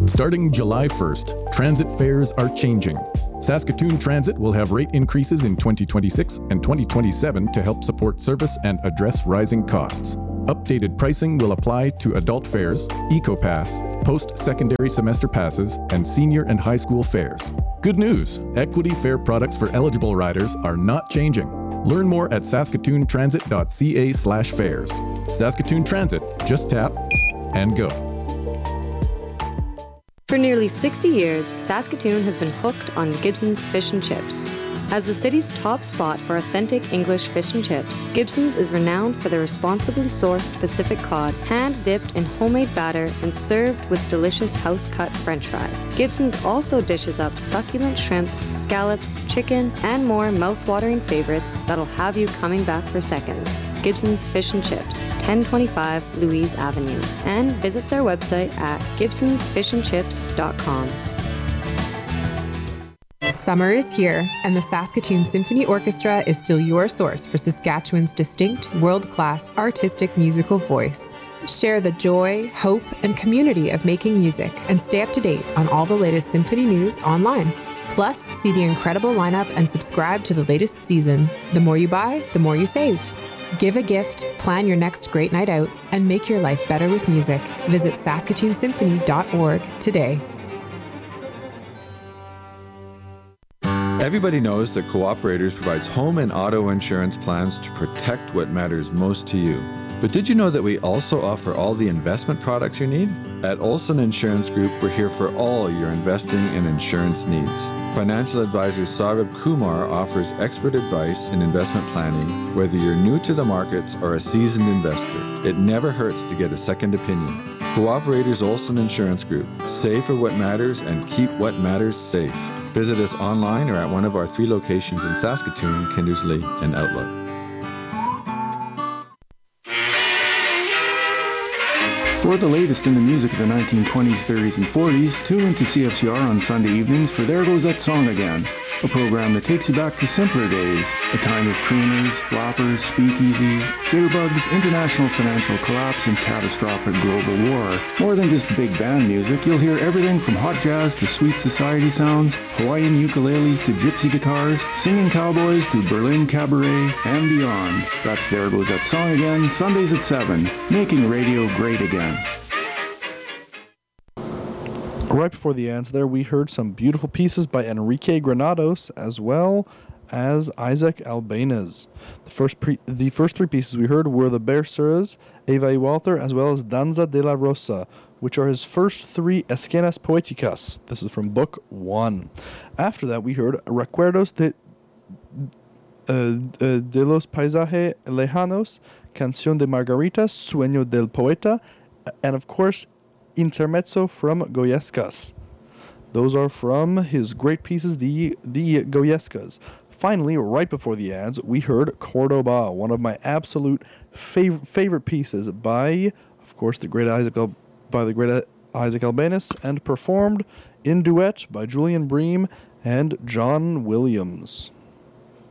Starting July 1st, transit fares are changing. Saskatoon Transit will have rate increases in 2026 and 2027 to help support service and address rising costs. Updated pricing will apply to adult fares, EcoPass, post-secondary semester passes, and senior and high school fares. Good news! Equity fare products for eligible riders are not changing. Learn more at saskatoontransit.ca/fares. Saskatoon Transit, just tap and go. For nearly 60 years, Saskatoon has been hooked on Gibson's Fish and Chips. As the city's top spot for authentic English fish and chips, Gibson's is renowned for their responsibly sourced Pacific cod, hand-dipped in homemade batter and served with delicious house-cut French fries. Gibson's also dishes up succulent shrimp, scallops, chicken, and more mouth-watering favorites that'll have you coming back for seconds. Gibson's Fish and Chips, 1025 Louise Avenue, and visit their website at gibsonsfishandchips.com. Summer is here, and the Saskatoon Symphony Orchestra is still your source for Saskatchewan's distinct, world-class artistic musical voice. Share the joy, hope, and community of making music and stay up to date on all the latest symphony news online. Plus, see the incredible lineup and subscribe to the latest season. The more you buy, the more you save. Give a gift, plan your next great night out, and make your life better with music. Visit saskatoonsymphony.org today. Everybody knows that Cooperators provides home and auto insurance plans to protect what matters most to you. But did you know that we also offer all the investment products you need? At Olson Insurance Group, we're here for all your investing and insurance needs. Financial advisor Saurabh Kumar offers expert advice in investment planning, whether you're new to the markets or a seasoned investor. It never hurts to get a second opinion. Cooperators Olson Insurance Group. Save for what matters and keep what matters safe. Visit us online or at one of our 3 locations in Saskatoon, Kindersley, and Outlook. For the latest in the music of the 1920s, 30s, and 40s, tune into CFCR on Sunday evenings for There Goes That Song Again, a program that takes you back to simpler days, a time of crooners, flappers, speakeasies, jitterbugs, international financial collapse, and catastrophic global war. More than just big band music, you'll hear everything from hot jazz to sweet society sounds, Hawaiian ukuleles to gypsy guitars, singing cowboys to Berlin cabaret, and beyond. That's There Goes That Song Again, Sundays at 7, making radio great again. Right before the ads there, we heard some beautiful pieces by Enrique Granados as well as Isaac Albanez. The first 3 pieces we heard were the Berceres, Eva y Walter, as well as Danza de la Rosa, which are his first 3 Escenas Poéticas. This is from Book 1. After that, we heard Recuerdos de los Paisajes Lejanos, Canción de Margaritas, Sueño del Poeta, and of course, Intermezzo from Goyescas. Those are from his great pieces, the Goyescas. Finally, right before the ads, we heard Cordoba, one of my absolute favorite pieces by, of course, the great Isaac Albanez, and performed in duet by Julian Bream and John Williams.